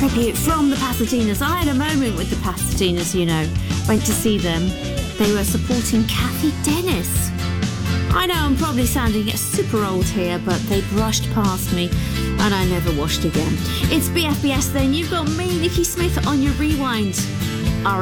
tribute from the Pasadenas. I had a moment with the Pasadenas, you know. Went to see them. They were supporting Kathy Dennis. I know I'm probably sounding super old here, but they brushed past me and I never washed again. It's BFBS then. You've got me, Nikki Smith, on your rewind.